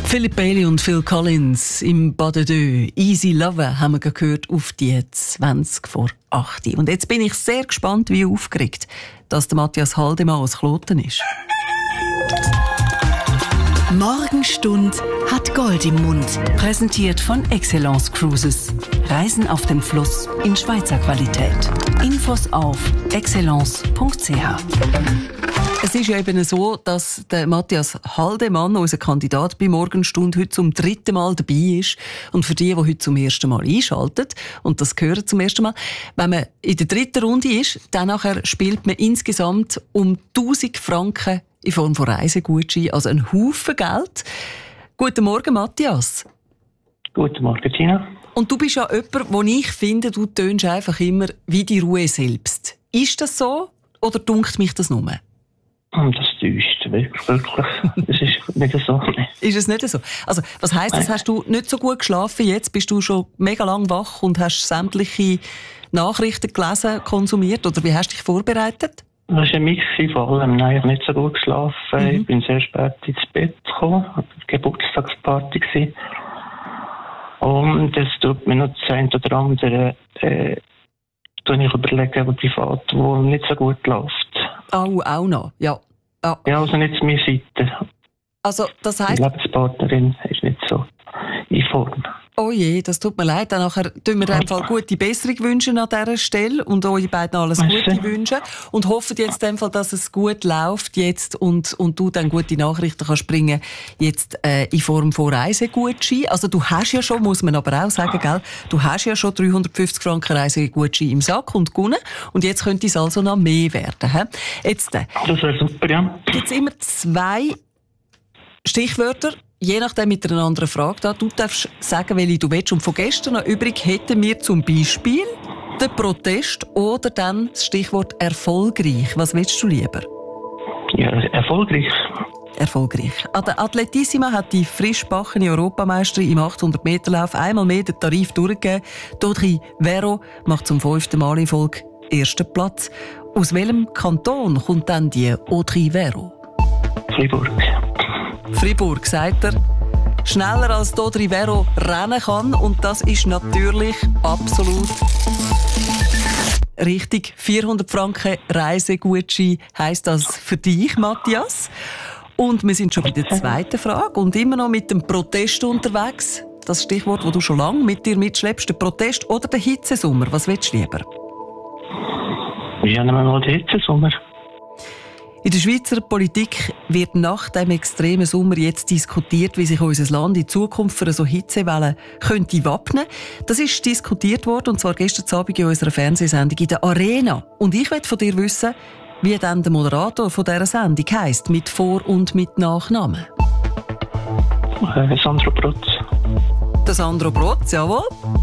Philip Bailey und Phil Collins im Pas de Deux. Easy Lover haben wir gehört auf die 20 vor 8. Und jetzt bin ich sehr gespannt, wie aufgeregt, dass der Matthias Haldemann aus Kloten ist. Morgenstund hat Gold im Mund. Präsentiert von Excellence Cruises. Reisen auf dem Fluss in Schweizer Qualität. Infos auf excellence.ch. Es ist ja eben so, dass der Matthias Haldemann, unser Kandidat bei Morgenstund, heute zum 3. Mal dabei ist. Und für die heute zum ersten Mal einschalten und das hören zum ersten Mal, wenn man in der 3. Runde ist, dann nachher spielt man insgesamt um 1000 Franken in Form von Reisegutschein, also ein Haufen Geld. Guten Morgen, Matthias. Guten Morgen, Gina. Und du bist ja jemand, wo ich finde, du tönst einfach immer wie die Ruhe selbst. Ist das so oder dunkt mich das nur? Das täuscht wirklich. Das ist nicht so. Ist es nicht so? Also, was heisst das? Hast du nicht so gut geschlafen jetzt? Bist du schon mega lang wach und hast sämtliche Nachrichten gelesen, konsumiert? Oder wie hast du dich vorbereitet? Das war ein Mix von allem. Nein, ich habe nicht so gut geschlafen. Ich bin sehr spät ins Bett gekommen. Es war eine Geburtstagsparty. Und es tut mir noch das eine oder andere ich überlegen, aber privat, wo nicht so gut läuft. Auch noch, ja. Ja, also nicht zu meiner Seite. Also, das heisst... Die Lebenspartnerin ist nicht so in Form. Oh je, das tut mir leid. Dann nachher wünschen wir in dem Fall gute Besserung wünschen an dieser Stelle und euch beiden alles Gute wünschen und hoffen jetzt in dem Fall, dass es gut läuft jetzt und du dann gute Nachrichten kannst bringen jetzt in Form von Reisegutschein. Also du hast ja schon, muss man aber auch sagen, gell, du hast ja schon 350 Franken Reisegutschein im Sack und gewonnen und jetzt könnte es also noch mehr werden. He? Jetzt, das wäre super, ja. Gibt es immer 2 Stichwörter, je nachdem mit einer anderen Frage da. Du darfst sagen, welche du willst. Und von gestern noch übrig hätten wir zum Beispiel den Protest oder dann das Stichwort erfolgreich. Was willst du lieber? Ja, erfolgreich. Erfolgreich. An der Atletissima hat die frisch gebackene Europameisterin im 800-Meter-Lauf einmal mehr den Tarif durchgegeben. Audrey Vero macht zum 5. Mal in Folge 1. Platz. Aus welchem Kanton kommt dann die Audrey Vero? Fribourg. Fribourg, sagt er. Schneller als Audrey Vero rennen kann. Und das ist natürlich absolut richtig. 400 Franken Reisegutschein heisst das für dich, Matthias. Und wir sind schon bei der zweiten Frage und immer noch mit dem Protest unterwegs. Das Stichwort, das du schon lange mit dir mitschleppst, der Protest oder der Hitzesommer. Was willst du lieber? Ja, nehmen wir mal den Hitzesommer. In der Schweizer Politik wird nach dem extremen Sommer jetzt diskutiert, wie sich unser Land in Zukunft für so Hitzewellen könnte wappnen. Das ist diskutiert worden, und zwar gestern Abend in unserer Fernsehsendung in der Arena. Und ich möchte von dir wissen, wie dann der Moderator von dieser Sendung heisst, mit Vor- und mit Nachnamen. Sandro Brotz. Der Sandro Brotz, jawohl.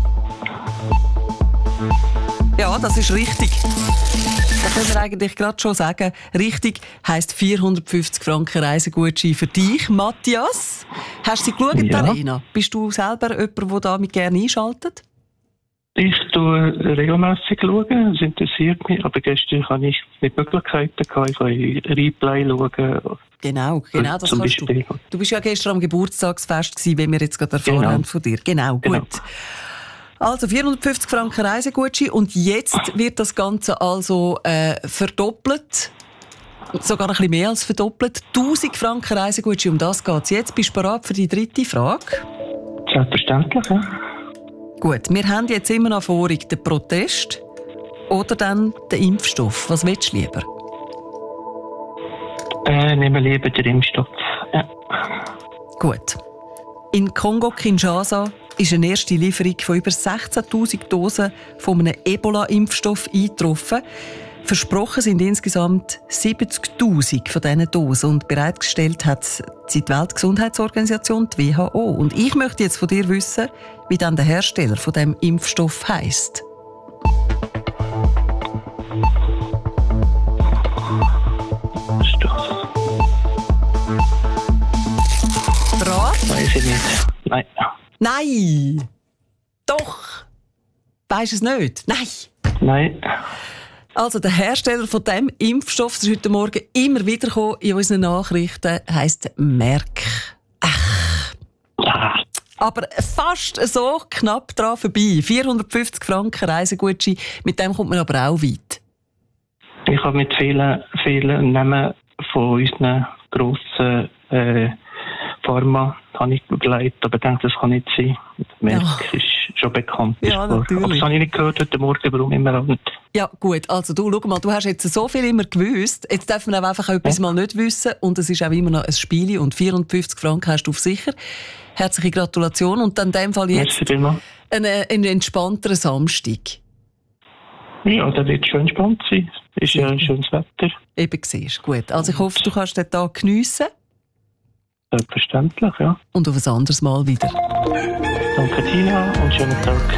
Ja, das ist richtig. Da können wir eigentlich gerade schon sagen, richtig heisst 450 Franken Reisegutschein für dich, Matthias. Hast du sie geschaut, ja. Arena? Bist du selber jemand, der damit gerne einschaltet? Ich schaue regelmässig, es interessiert mich, aber gestern hatte ich nicht Möglichkeiten, ich kann Replay schauen. Genau, das kannst du. Du bist ja gestern am Geburtstagsfest gewesen, wie wir jetzt gerade erfahren haben von dir. Genau, gut. Genau. Also 450 Franken Reisegutschein und jetzt wird das Ganze also verdoppelt. Sogar ein bisschen mehr als verdoppelt. 1000 Franken Reisegutschein, um das geht es. Jetzt bist du bereit für die dritte Frage? Selbstverständlich, ja. Gut, wir haben jetzt immer noch vor den Protest oder dann den Impfstoff. Was willst du lieber? Nehmen wir lieber den Impfstoff. Ja. Gut. In Kongo-Kinshasa ist eine erste Lieferung von über 16'000 Dosen von einem Ebola-Impfstoff eingetroffen. Versprochen sind insgesamt 70'000 von diesen Dosen und bereitgestellt hat die Weltgesundheitsorganisation, die WHO. Und ich möchte jetzt von dir wissen, wie dann der Hersteller von diesem Impfstoff heisst. Rat? Weiß ich nicht. Nein. Nein! Doch! Weisst du es nicht? Nein! Nein. Also der Hersteller von diesem Impfstoff, das ist heute Morgen immer wieder in unseren Nachrichten, heisst Merck. Aber fast so knapp dran vorbei. 450 Franken Reisegutschein, mit dem kommt man aber auch weit. Ich habe mit vielen Namen von unseren grossen Pharma habe ich begleitet, aber ich denke, das kann nicht sein. Merck ist schon bekannt. Ja, natürlich. Aber das habe ich nicht gehört heute Morgen, warum immer nicht. Ja, gut. Also du, schau mal, du hast jetzt so viel immer gewusst. Jetzt darf man auch einfach etwas mal nicht wissen. Und es ist auch immer noch ein Spiel. Und 450 Franken hast du auf sicher. Herzliche Gratulation. Und dann in dem Fall jetzt ein entspannterer Samstag. Ja, der wird schon entspannt sein. Ist ja ein schönes Wetter. Eben, siehst gut. Also ich hoffe, du kannst den Tag geniessen. Selbstverständlich, ja. Und auf ein anderes Mal wieder. Danke, Tina, und schönen Tag.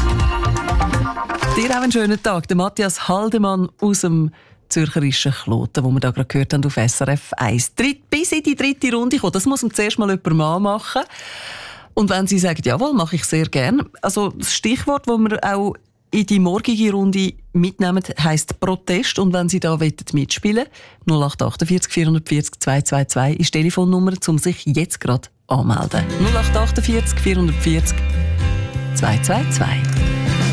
Dir auch einen schönen Tag. Der Matthias Haldemann aus dem zürcherischen Kloten, wo wir da gerade gehört haben auf SRF 1. Bis in die 3. Runde kommen. Das muss man zuerst mal jemand mal machen. Und wenn Sie sagen, jawohl, mache ich sehr gern. Also das Stichwort, das wir auch in die morgige Runde mitnehmen, heisst Protest. Und wenn Sie da mitspielen wollen, 0848 440 222 ist die Telefonnummer, um sich jetzt gerade anzumelden. 0848 440 222.